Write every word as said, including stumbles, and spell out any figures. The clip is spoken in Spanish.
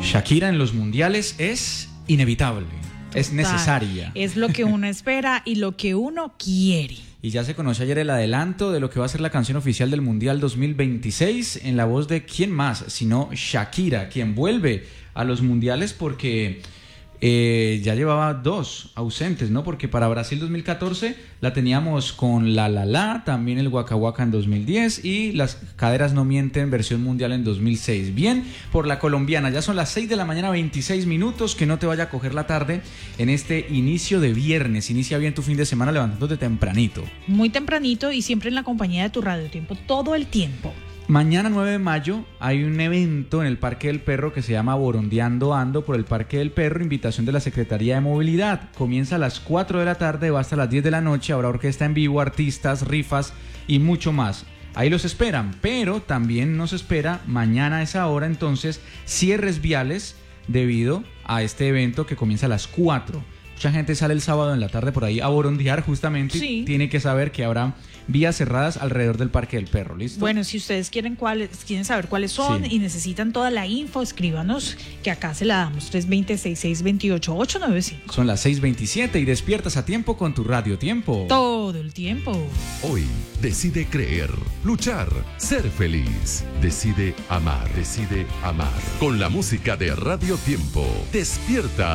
Shakira en los mundiales es inevitable, Total. es necesaria. Es lo que uno espera y lo que uno quiere. Y ya se conoció ayer el adelanto de lo que va a ser la canción oficial del Mundial dos mil veintiséis en la voz de ¿quién más? Sino Shakira, quien vuelve a los mundiales porque eh, ya llevaba dos ausentes, ¿no? Porque para Brasil dos mil catorce la teníamos con La La La, también el Waka Waka en dos mil diez y Las Caderas No Mienten versión mundial en dos mil seis. Bien, por la colombiana, ya son las seis de la mañana, veintiséis minutos, que no te vaya a coger la tarde en este inicio de viernes. Inicia bien tu fin de semana levantándote tempranito. Muy tempranito y siempre en la compañía de tu Radio Tiempo, todo el tiempo. Mañana nueve de mayo hay un evento en el Parque del Perro que se llama Borondeando Ando por el Parque del Perro, invitación de la Secretaría de Movilidad. Comienza a las cuatro de la tarde, va hasta las diez de la noche, habrá orquesta en vivo, artistas, rifas y mucho más. Ahí los esperan, pero también nos espera mañana a esa hora entonces cierres viales debido a este evento que comienza a las cuatro. Mucha gente sale el sábado en la tarde por ahí a borondear justamente, sí. Tiene que saber que habrá vías cerradas alrededor del Parque del Perro, ¿listo? Bueno, si ustedes quieren cuáles, quieren saber cuáles son Sí. y necesitan toda la info, escríbanos que acá se la damos. Tres dos cero, seis seis dos ocho, ocho nueve cinco. Son las seis veintisiete y despiertas a tiempo con tu Radio Tiempo. Todo el tiempo. Hoy decide creer, luchar, ser feliz. Decide amar, decide amar. Con la música de Radio Tiempo, despierta